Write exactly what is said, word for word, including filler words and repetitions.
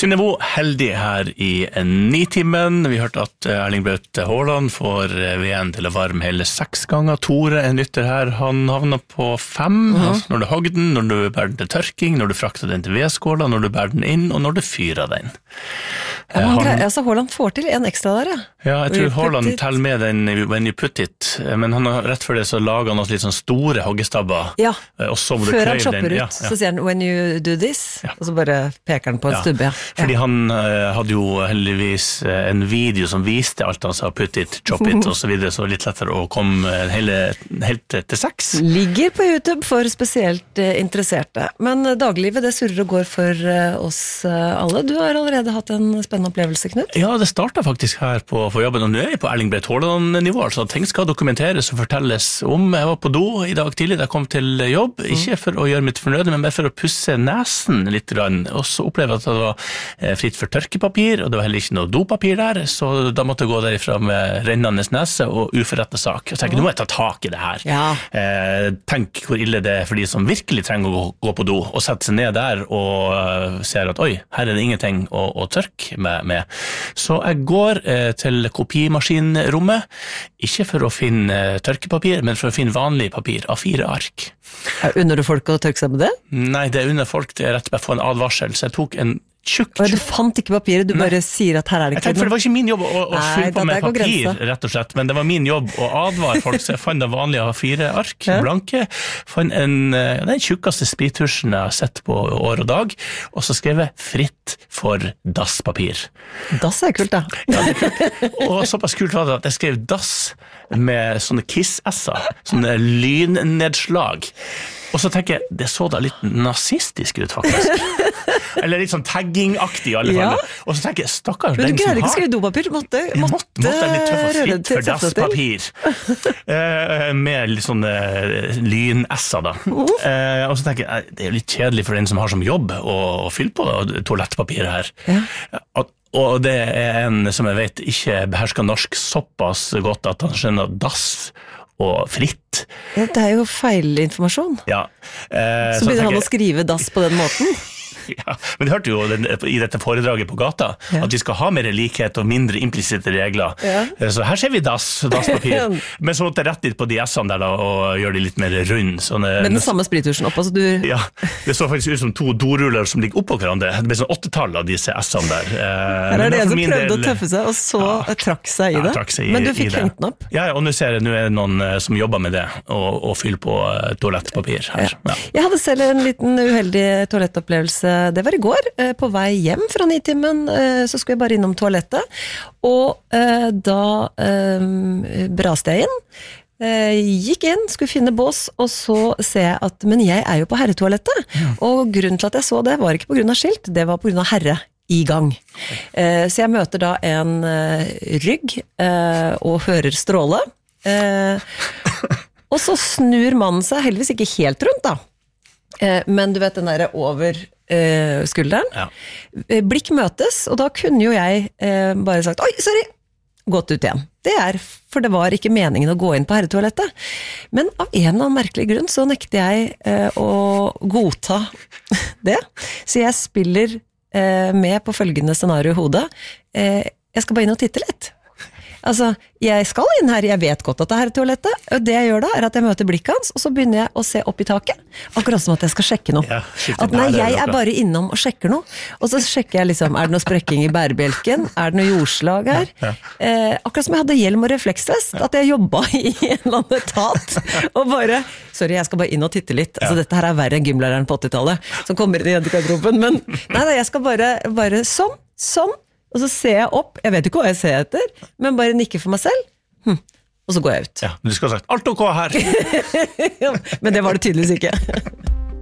Synnøve heldig her i Nitimen. Vi hørte at Erling Braut Haaland får V M til å varme hele seks ganger. Tore, en lytter her, han havner på fem. Mm-hmm. Altså når du hogger den, når du bærer den til tørking, når du frakter den til vedskåla, når du bærer den inn, og når du fyrer den. Ja, han, han, altså Haaland får til en ekstra der, ja. Ja, jeg tror Haaland teller med den when you put it, men han har rett for det så lager han også litt sånn store hoggestabber. Ja, og så må du før han kløyve chopper den. ut, Ja, ja. så sier han when you do this, ja. Og så bare peker han på en Ja. stubbe. Ja. Fordi han uh, hadde jo heldigvis uh, en video som viste alt han sa, put it, chop it, og så videre, så litt lettere å komme hele, helt til seks. Ligger på YouTube for spesielt uh, interesserte, men uh, daglivet det surrer og går for uh, oss uh, alle. Du har allerede hatt en spennende opplevelse, Knut. Ja, det startet faktisk her på, på jobben, og nå er jeg på Erling Braut Haaland-nivå, altså ting skal dokumenteres og fortelles om. Jeg var på do i dag tidlig da jeg kom til jobb, ikke for å gjøre mitt fornøde, men bare for å pusse nesen litt grann, og så opplevde jeg at det var fritt for tørkepapir, og det var heller ikke noe dopapir der, så da måtte jeg gå derifra med rennende nese og uforrettet sak. Og så tenker jeg, nå må jeg ta tak i det her. Ja. Eh, tenk hvor ille det er for de som virkelig trenger å gå, gå på do, og sette seg ned der og uh, ser at, oi, her er det ingenting å, å tørke med, med. Så jeg går eh, til kopimaskinrommet, ikke for å finne eh, tørkepapir, men for å finne vanlig papir av fire ark. Unner du folk å tørke seg med det? Nei, det er under folk, det er rett og slett få en advarsel, så jeg tok en tjukk, tjukk. Du fant ikke papiret, du bare Nei. Sier at her er det ikke jeg tenkte, for det var ikke min jobb å, å Nei, fylle på da, med papir, grensa. Rett og slett, men det var min jobb å advare folk, så jeg fant det vanlige av fire ark, ja. Blanke, fant en, ja, den tjukkeste sprittusjen jeg har sett på år og dag, og så skrev jeg fritt for dasspapir. Dass er kult, da. Ja, det er kult. Og såpass kult var det at jeg skrev dass med sånne kiss-esser, sånne lynnedslag. Og så tenker jeg, det så da litt nazistisk ut faktisk. Eller litt sånn tagging-aktig i alle fall. Ja. Og så tenker jeg, stakkars den som har... Men du greide ikke å skrive dopapir, du måtte... Jeg måtte, måtte litt tøff og fritt for dasspapir. uh, med litt sånne lyn-esser da. Uh, og så tenker jeg, det er jo litt kjedelig for den som har som jobb å, å fylle på toalettpapir her. Ja. At Og det er en som jeg vet ikke behersker norsk såpass godt at han skjønner dass og fritt. Ja, det er jo feilinformasjon. Ja. Eh, så begynner han å skrive dass på den måten. Ja, men du hørte jo den, i dette foredraget på gata, ja. At vi skal ha mer likhet og mindre implisitte regler. Ja. Så her ser vi dass, dasspapir. Men så måtte jeg rette litt på de S-ene der da, og gjøre de litt mer rund. Sånne, men den samme sprittusjen opp, altså du... Ja, det så faktisk ut som to doruller som ligger oppå hverandre. Det ble sånn åttetall av disse S-ene der. Her er det en som prøvde del, å tøffe seg, og så ja, trakk seg i det. Ja, seg i, men du fikk hengt den opp? Ja, og nå ser jeg, nå er det noen som jobber med det, og, og fyller på toalettpapir her. Ja. Ja. Jeg hadde selv en liten uheldig toalettopplevelse. Det var i går, på vei hjem fra Nitimen, så skulle jeg bare innom toalettet, og da braste jeg inn, gikk inn, skulle finne bås, og så ser jeg at, men jeg er jo på herretoalettet, ja. Og grunnen til at jeg så det var ikke på grunn av skilt, det var på grunn av herre i gang. Så jeg møter da en rygg, og hører stråle, og så snur mannen seg heldigvis ikke helt rundt da, men du vet den der over uh, skulderen. Ja. Blikk møtes, og da kunne jo jeg uh, bare sagt, oi, sorry, gått ut igjen. Det er, for det var ikke meningen å gå inn på herretoalettet. Men av en eller annen merkelig grunn så nekter jeg uh, å godta det. Så jeg spiller uh, med på følgende scenario i hodet. Uh, jeg skal bare inn og titte litt. Altså, jeg skal inn her, jeg vet godt at det er toalettet, og det jeg gjør da er at jeg møter blikket hans, og så begynner jeg å se opp i taket, akkurat som at jeg skal sjekke noe. Ja, at nei, jeg er bare innom og sjekker noe, og så sjekker jeg liksom, er det noe sprekking i bærebjelken, er det noe jordslag her? Ja, ja. Eh, akkurat som jeg hadde hjelm og refleksvest, at jeg jobbet i en eller annen etat, og bare, sorry, jeg skal bare inn og titte litt, altså dette her er verre enn gymlæreren på åttitallet, som kommer inn i jentegarderoben, men nei, nei, jeg skal bare, bare sånn, sånn, og så ser jeg opp, jeg vet ikke hva jeg ser etter, men bare nikker for meg selv, hm. Og så går jeg ut. Ja, du skal ha sagt, alt ok her! Men det var det tydeligvis ikke.